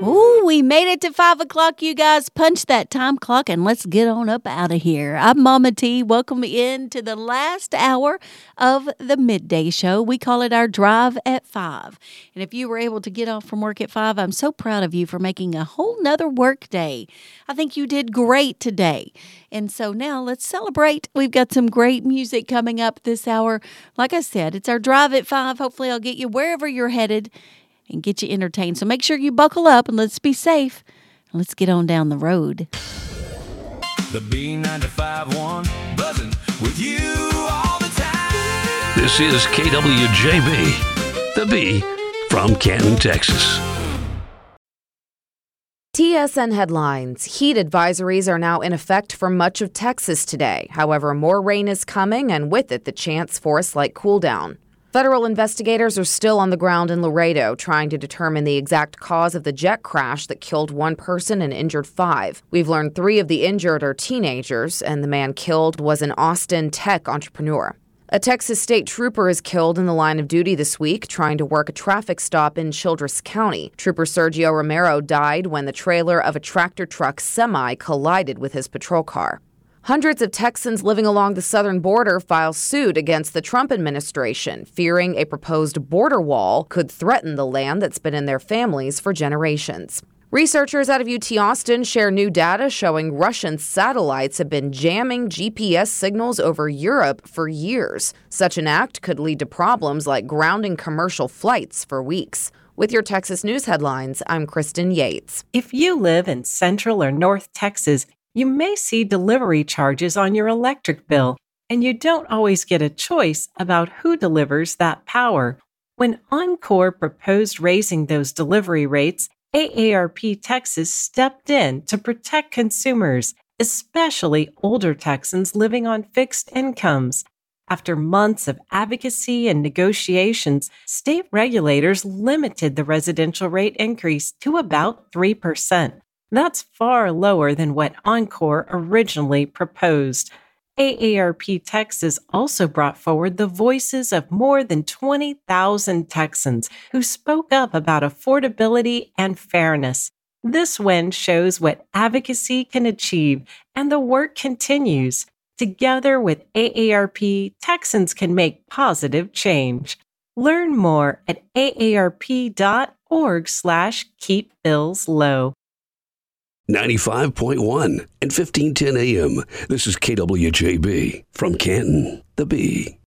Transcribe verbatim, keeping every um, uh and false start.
Ooh, we made it to five o'clock, you guys. Punch that time clock and let's get on up out of here. I'm Mama T. Welcome in to the last hour of the midday show. We call it our Drive at five. And if you were able to get off from work at five, I'm so proud of you for making a whole nother work day. I think you did great today. And so now let's celebrate. We've got some great music coming up this hour. Like I said, it's our Drive at five. Hopefully I'll get you wherever you're headed and get you entertained. So make sure you buckle up and let's be safe. And let's get on down the road. The B ninety-five one buzzing with you all the time. This is K W J B, the B from Canton, Texas. T S N headlines. Heat advisories are now in effect for much of Texas today. However, more rain is coming, and with it, the chance for a slight cool down. Federal investigators are still on the ground in Laredo trying to determine the exact cause of the jet crash that killed one person and injured five. We've learned three of the injured are teenagers, and the man killed was an Austin tech entrepreneur. A Texas state trooper is killed in the line of duty this week trying to work a traffic stop in Childress County. Trooper Sergio Romero died when the trailer of a tractor truck semi collided with his patrol car. Hundreds of Texans living along the southern border file suit against the Trump administration, fearing a proposed border wall could threaten the land that's been in their families for generations. Researchers out of U T Austin share new data showing Russian satellites have been jamming G P S signals over Europe for years. Such an act could lead to problems like grounding commercial flights for weeks. With your Texas News headlines, I'm Kristen Yates. If you live in Central or North Texas, you may see delivery charges on your electric bill, and you don't always get a choice about who delivers that power. When Oncor proposed raising those delivery rates, A A R P Texas stepped in to protect consumers, especially older Texans living on fixed incomes. After months of advocacy and negotiations, state regulators limited the residential rate increase to about three percent. That's far lower than what Oncor originally proposed. A A R P Texas also brought forward the voices of more than twenty thousand Texans who spoke up about affordability and fairness. This win shows what advocacy can achieve, and the work continues. Together with A A R P, Texans can make positive change. Learn more at aarp.org slash keep bills low. ninety-five point one and fifteen ten A M. This is K W J B from Canton, the B.